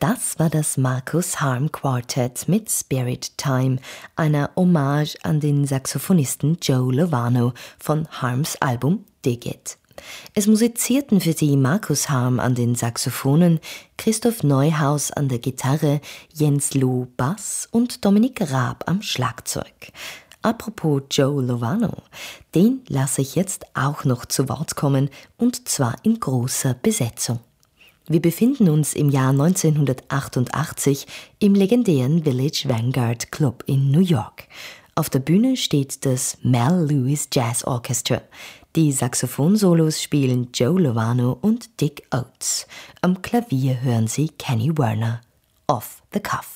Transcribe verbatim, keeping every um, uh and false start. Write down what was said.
Das war das Marcus Harm Quartet mit Spirit Time, einer Hommage an den Saxophonisten Joe Lovano von Harms Album Dig It. Es musizierten für sie Marcus Harm an den Saxophonen, Christoph Neuhaus an der Gitarre, Jens Loh Bass und Dominik Raab am Schlagzeug. Apropos Joe Lovano, den lasse ich jetzt auch noch zu Wort kommen, und zwar in großer Besetzung. Wir befinden uns im Jahr neunzehnhundertachtundachtzig im legendären Village Vanguard Club in New York. Auf der Bühne steht das Mel Lewis Jazz Orchestra. Die Saxophonsolos spielen Joe Lovano und Dick Oates. Am Klavier hören Sie Kenny Werner. Off the Cuff.